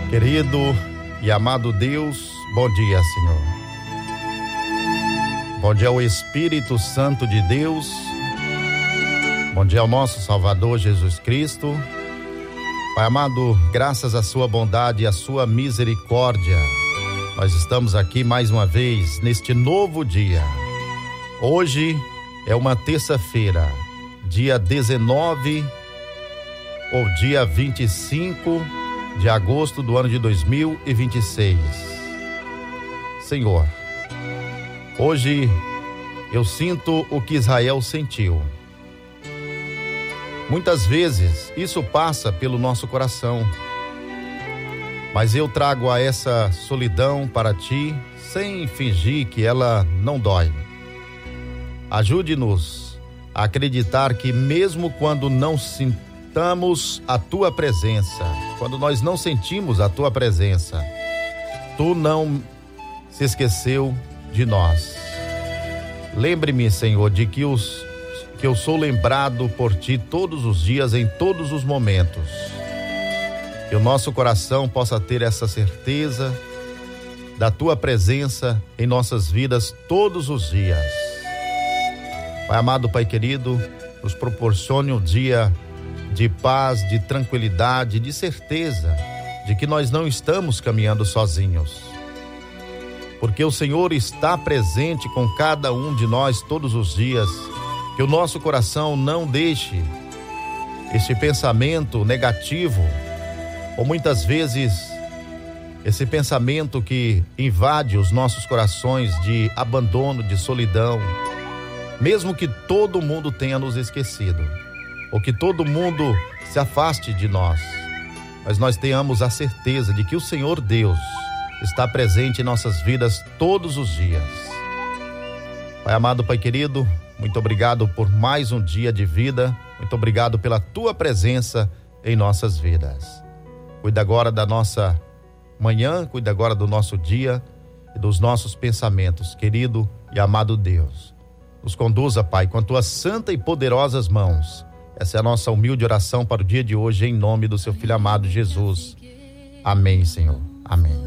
Querido e amado Deus, bom dia, Senhor. Bom dia ao Espírito Santo de Deus. Bom dia ao nosso Salvador Jesus Cristo. Pai amado, graças à sua bondade e à sua misericórdia, nós estamos aqui mais uma vez neste novo dia. Hoje é uma terça-feira, dia 19 ou dia 25 de agosto do ano de 2026. Senhor, hoje eu sinto o que Israel sentiu. Muitas vezes isso passa pelo nosso coração, mas eu trago a essa solidão para ti sem fingir que ela não dói. Ajude-nos a acreditar que mesmo quando não sintamos a tua presença, quando nós não sentimos a tua presença, tu não se esqueceu de nós. Lembre-me, Senhor, de que eu sou lembrado por ti todos os dias, em todos os momentos. Que o nosso coração possa ter essa certeza da tua presença em nossas vidas todos os dias. Pai amado, Pai querido, nos proporcione um dia de paz, de tranquilidade, de certeza de que nós não estamos caminhando sozinhos, porque o Senhor está presente com cada um de nós todos os dias. Que o nosso coração não deixe esse pensamento negativo, ou muitas vezes esse pensamento que invade os nossos corações de abandono, de solidão, mesmo que todo mundo tenha nos esquecido, ou que todo mundo se afaste de nós, mas nós tenhamos a certeza de que o Senhor Deus está presente em nossas vidas todos os dias. Pai amado, Pai querido, muito obrigado por mais um dia de vida, muito obrigado pela tua presença em nossas vidas. Cuida agora da nossa manhã, cuida agora do nosso dia e dos nossos pensamentos, querido e amado Deus. Nos conduza, Pai, com as tuas santas e poderosas mãos. Essa é a nossa humilde oração para o dia de hoje, em nome do seu Filho amado Jesus. Amém, Senhor. Amém.